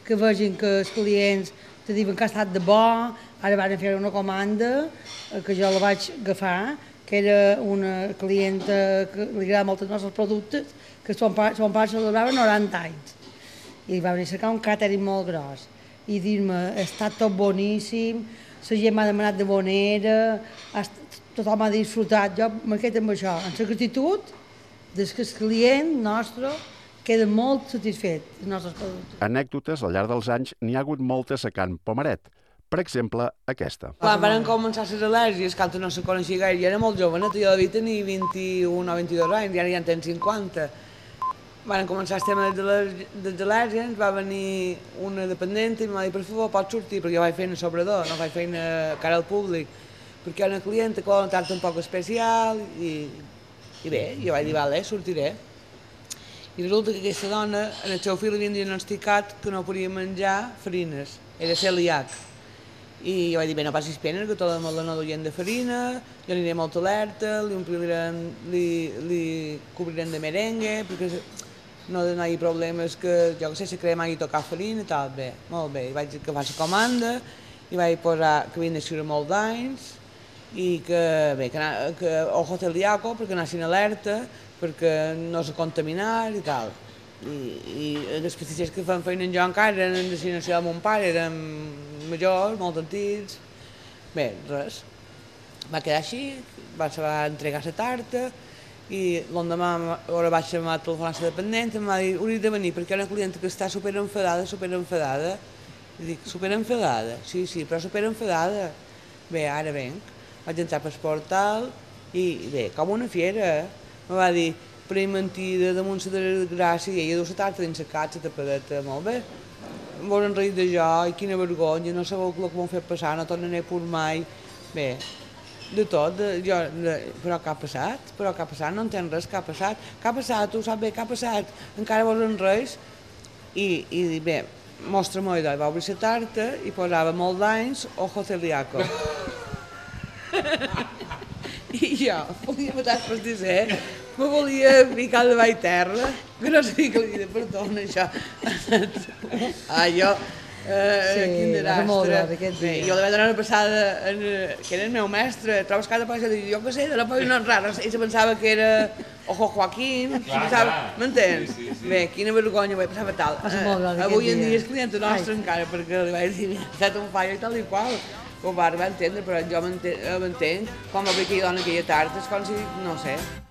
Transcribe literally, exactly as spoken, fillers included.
que vegin que els clients te diuen que ha estat de bo. Ara van fer una comanda que jo la vaig agafar, que era una clienta que li agrada molt els nostres productes, que son pare, son pare celebrava noranta anys. I va venir a cercar un càtering molt gros i dir-me, està tot boníssim, la gent m'ha demanat de bonera, tothom ha disfrutat, jo m'he quedat amb això, amb la gratitud des que el client nostre queda molt satisfet dels nostres productes. Anècdotes, al llarg dels anys n'hi ha hagut moltes a Can Pomaret. Per exemple, aquesta. Quan van començar les al·lèrgies, que altres no se coneixia gaire, jo era molt joveneta, jo devia tenir vint-i-un o vint-i-dos anys, i ara ja en tenc cinquanta. Van començar el tema de les al·lèrgies, va venir una dependent i em va dir, per favor, pots sortir, perquè jo vaig feina sobredor, no vaig feina cara al públic, perquè hi ha una clienta que vol un tard un poc especial, i, i bé, jo vaig dir, vale, sortiré. I resulta que aquesta dona, en el seu fill, havien diagnosticat que no podia menjar farines, era celíac. I jo vaig dir, bé, no passis pena, que tota la no duien de farina, jo aniré molt alerta, li omplirem, li, li cobrirem de merengue, perquè no hi hagi problemes que, jo que sé, se crema i tocar farina i tal, bé, molt bé. I vaig agafar la comanda, i vaig posar que havien d'escriure molt d'anys, i que, bé, que, que ojo celíaco, perquè anessin alerta, perquè no se contaminar i tal. I, i els pastissers que fan feina en jo encara eren de destinació de mon pare, eren majors, molt antics. Bé, res. Va quedar així, va, se va entregar la tarta i l'endemà, hora baixa, m'ha telefonat la dependent, em va dir, hauries de venir perquè hi ha una clienta que està superenfadada, superenfadada. I dic, superenfadada? Sí, sí, però superenfadada. Bé, ara venc. Vaig entrar pel portal i bé, com una fiera. Me va dir, per ahir mentida, damunt la desgràcia, i ella du la tarta dins la casa, la tapadeta, molt bé. Em volen reir de jo, i quina vergonya, no sabeu el que m'han fet passar, no tornaré a pur mai. Bé, de tot, de, jo, de, però què ha passat? Però què ha passat? No entenc res, què ha passat? Què ha passat? Tu saps bé què ha passat? Encara volen res? I, i bé, mostra-m'ho, i va obrir la tarta i posava molt d'anys, ojo celíaco. I jo, volia matar el pastisser, me volia ficar de baix terra, que no sabia que li deia, perdona, això. Ah, jo, quin desastre. Jo li vaig donar una passada, que era el meu mestre, trobes cada cosa, jo què sé, de la posa no rara, ell se pensava que era Ojo Joaquín, m'entens? Bé, quina vergonya, vaig passar fatal. Avui en dia és client nostre encara, perquè li vaig dir, ha estat un fallo i tal i qual. Ho va arribar a entendre, però jo m'entenc, quan va veure aquella dona aquella tarda, és com si, no sé,